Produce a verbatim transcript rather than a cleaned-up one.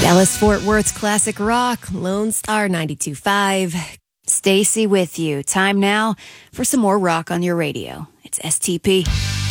Dallas Fort Worth's classic rock, Lone Star ninety-two point five. Stacy with you. Time now for some more rock on your radio. It's S T P.